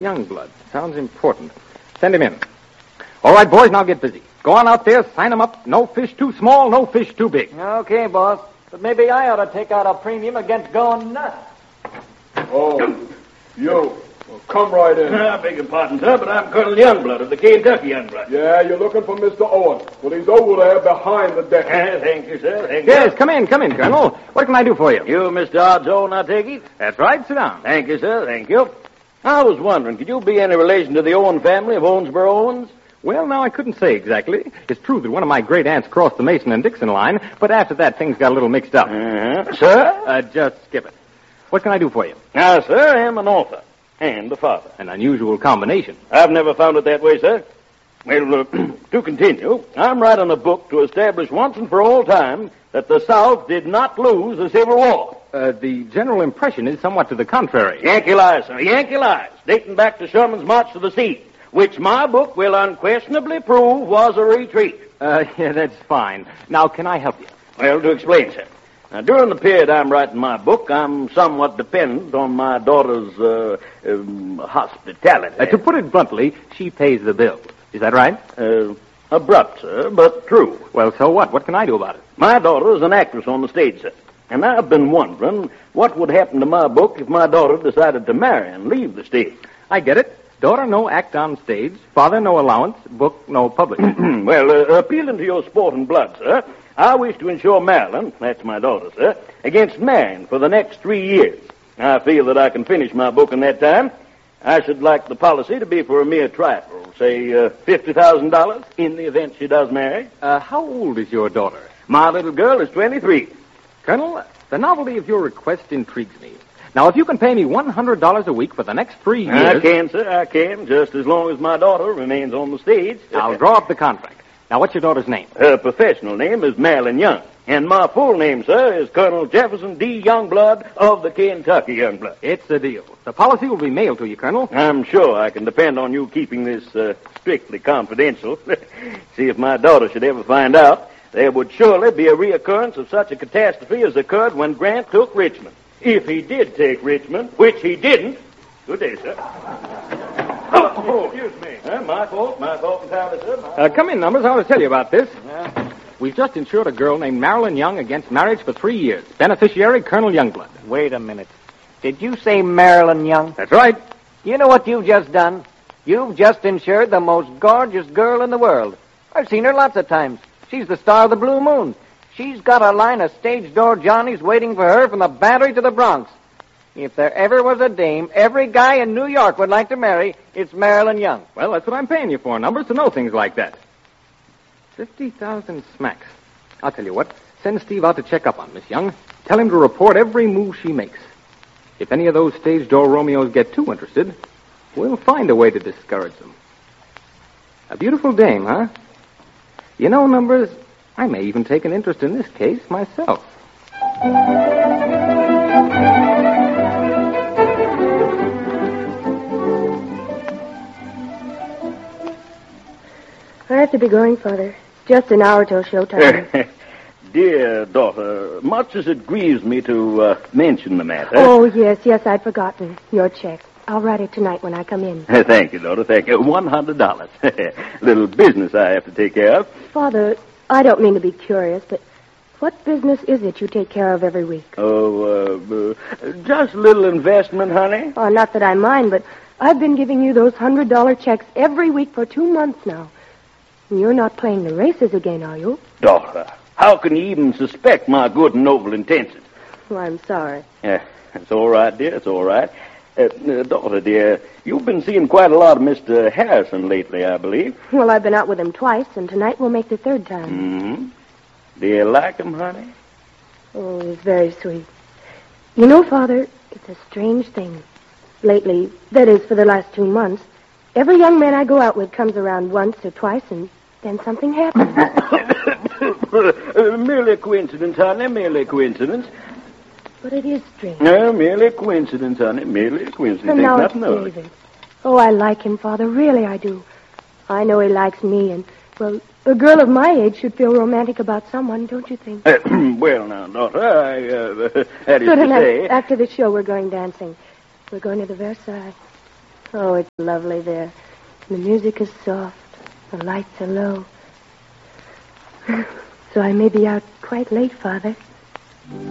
Youngblood. Sounds important. Send him in. All right, boys, now get busy. Go on out there, sign him up. No fish too small, no fish too big. Okay, boss. But maybe I ought to take out a premium against going nuts. Oh, you. Well, come right in. I beg your pardon, sir, but I'm Colonel Youngblood of the Kentucky Youngblood. Yeah, you're looking for Mr. Owen. Well, he's over there behind the desk. Thank you, sir. Thank you. Yes, come in, Colonel. What can I do for you? You, Mr. Odds Owen, I take it? That's right. Sit down. Thank you, sir. Thank you. I was wondering, could you be any relation to the Owen family of Owensboro Owens? Well, now, I couldn't say exactly. It's true that one of my great aunts crossed the Mason and Dixon line, but after that, things got a little mixed up. Sir? Just skip it. What can I do for you? Now, sir, I am an author and a father. An unusual combination. I've never found it that way, sir. Well, to continue, I'm writing a book to establish once and for all time that the South did not lose the Civil War. The general impression is somewhat to the contrary. Yankee lies, sir. Yankee lies, dating back to Sherman's March to the Sea, which my book will unquestionably prove was a retreat. Yeah, that's fine. Now, can I help you? Well, to explain, sir. Now, during the period I'm writing my book, I'm somewhat dependent on my daughter's hospitality. To put it bluntly, she pays the bill. Is that right? Abrupt, sir, but true. Well, so what? What can I do about it? My daughter is an actress on the stage, sir. And I've been wondering what would happen to my book if my daughter decided to marry and leave the stage. I get it. Daughter, no act on stage. Father, no allowance. Book, no publishing. Well, appealing to your sport and blood, sir, I wish to insure Marilyn, that's my daughter, sir, against marrying for the next 3 years. I feel that I can finish my book in that time. I should like the policy to be for a mere trifle, say $50,000 in the event she does marry. How old is your daughter? My little girl is 23. Colonel, the novelty of your request intrigues me. Now, if you can pay me $100 a week for the next 3 years... I can, sir, I can, just as long as my daughter remains on the stage. I'll draw up the contract. Now, what's your daughter's name? Her professional name is Marilyn Young. And my full name, sir, is Colonel Jefferson D. Youngblood of the Kentucky Youngblood. It's a deal. The policy will be mailed to you, Colonel. I'm sure I can depend on you keeping this strictly confidential. See, if my daughter should ever find out, there would surely be a reoccurrence of such a catastrophe as occurred when Grant took Richmond. If he did take Richmond, which he didn't. Good day, sir. Oh, excuse me. My fault entirely, sir. Come in, Numbers. I want to tell you about this. We've just insured a girl named Marilyn Young against marriage for 3 years. Beneficiary, Colonel Youngblood. Wait a minute. Did you say Marilyn Young? That's right. You know what you've just done? You've just insured the most gorgeous girl in the world. I've seen her lots of times. She's the star of the Blue Moon. She's got a line of stage door Johnnies waiting for her from the Battery to the Bronx. If there ever was a dame every guy in New York would like to marry, it's Marilyn Young. Well, that's what I'm paying you for, Numbers, to know things like that. 50,000 smacks. I'll tell you what. Send Steve out to check up on Miss Young. Tell him to report every move she makes. If any of those stage door Romeos get too interested, we'll find a way to discourage them. A beautiful dame, huh? You know, Numbers, I may even take an interest in this case myself. I have to be going, Father. Just an hour till showtime. Dear daughter, much as it grieves me to mention the matter... Oh, yes, I'd forgotten. Your check. I'll write it tonight when I come in. Thank you, daughter, thank you. $100. Little business I have to take care of. Father, I don't mean to be curious, but what business is it you take care of every week? Oh, just a little investment, honey. Oh, not that I mind, but I've been giving you those $100 checks every week for 2 months now. And you're not playing the races again, are you? Daughter, how can you even suspect my good and noble intentions? Oh, I'm sorry. It's all right, dear, it's all right. Daughter, dear, you've been seeing quite a lot of Mr. Harrison lately, I believe. Well, I've been out with him twice, and tonight we'll make the third time. Mm-hmm. Do you like him, honey? Oh, he's very sweet. You know, Father, it's a strange thing. Lately, that is, for the last 2 months, every young man I go out with comes around once or twice, and then something happens. Merely a coincidence, honey, merely a coincidence. But it is strange. No, merely a coincidence, honey, merely a coincidence. And now it's nothing of it. David. Oh, I like him, Father, really I do. I know he likes me, and, well, a girl of my age should feel romantic about someone, don't you think? Well, now, daughter, that is Good to enough. say... After the show, we're going dancing. We're going to the Versailles. Oh, it's lovely there. The music is soft. The lights are low. So I may be out quite late, Father.